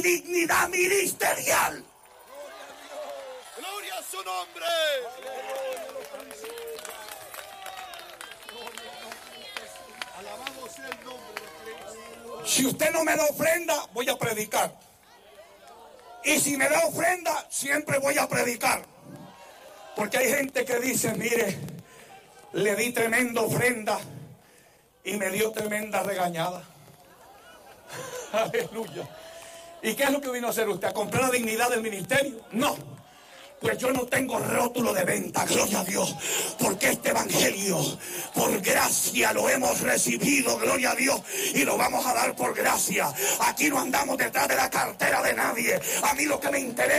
dignidad ministerial. ¡Gloria a su nombre! Alabamos el nombre de Cristo. Si usted no me da ofrenda, voy a predicar. Y si me da ofrenda, siempre voy a predicar. Porque hay gente que dice, mire, le di tremenda ofrenda y me dio tremenda regañada. Aleluya. ¿Y qué es lo que vino a hacer usted? ¿A comprar la dignidad del ministerio? No. Pues yo no tengo rótulo de venta, gloria a Dios, porque este evangelio, por gracia lo hemos recibido, gloria a Dios, y lo vamos a dar por gracia. Aquí no andamos detrás de la cartera de nadie. A mí lo que me interesa